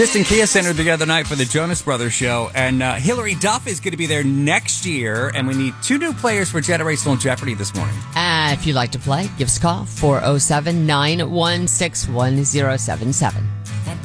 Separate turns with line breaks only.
Just in Kia Center the other night for the Jonas Brothers show, and Hillary Duff is going to be there next year, and we need 2 new players for Generational Jeopardy this morning.
If you'd like to play, give us a call, 407-916-1077.